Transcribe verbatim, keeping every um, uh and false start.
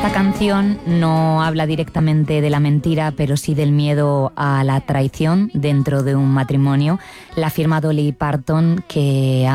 Esta canción no habla directamente de la mentira, pero sí del miedo a la traición dentro de un matrimonio. La firma Dolly Parton, que